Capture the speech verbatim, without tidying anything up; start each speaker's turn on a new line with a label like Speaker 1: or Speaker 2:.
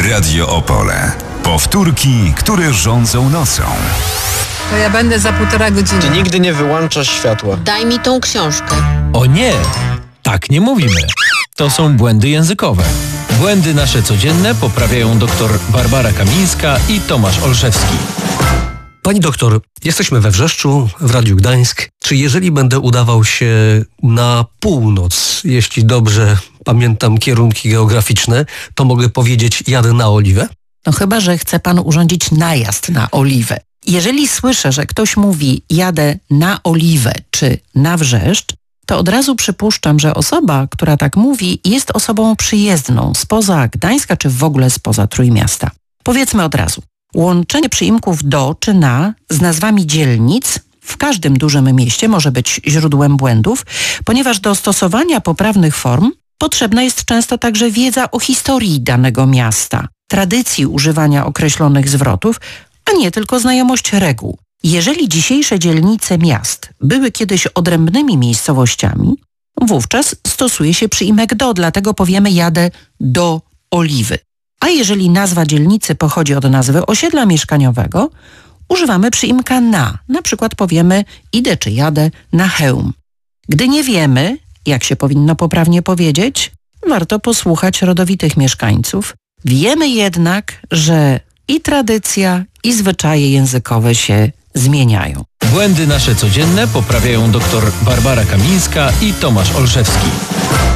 Speaker 1: Radio Opole. Powtórki, które rządzą nocą.
Speaker 2: To ja będę za półtora godziny.
Speaker 3: Ty nigdy nie wyłączasz światła.
Speaker 4: Daj mi tą książkę.
Speaker 5: O nie! Tak nie mówimy. To są błędy językowe. Błędy nasze codzienne poprawiają dr Barbara Kamińska i Tomasz Olszewski.
Speaker 6: Pani doktor, jesteśmy we Wrzeszczu, w Radiu Gdańsk. Czy jeżeli będę udawał się na północ, jeśli dobrze pamiętam kierunki geograficzne, to mogę powiedzieć jadę na Oliwę?
Speaker 7: No chyba, że chce pan urządzić najazd na Oliwę. Jeżeli słyszę, że ktoś mówi jadę na Oliwę czy na Wrzeszcz, to od razu przypuszczam, że osoba, która tak mówi, jest osobą przyjezdną spoza Gdańska czy w ogóle spoza Trójmiasta. Powiedzmy od razu. Łączenie przyimków do czy na z nazwami dzielnic w każdym dużym mieście może być źródłem błędów, ponieważ do stosowania poprawnych form potrzebna jest często także wiedza o historii danego miasta, tradycji używania określonych zwrotów, a nie tylko znajomość reguł. Jeżeli dzisiejsze dzielnice miast były kiedyś odrębnymi miejscowościami, wówczas stosuje się przyimek do, dlatego powiemy jadę do Oliwy. A jeżeli nazwa dzielnicy pochodzi od nazwy osiedla mieszkaniowego, używamy przyimka na. Na przykład powiemy idę czy jadę na Chełm. Gdy nie wiemy, jak się powinno poprawnie powiedzieć, warto posłuchać rodowitych mieszkańców. Wiemy jednak, że i tradycja, i zwyczaje językowe się zmieniają.
Speaker 5: Błędy nasze codzienne poprawiają dr Barbara Kamińska i Tomasz Olszewski.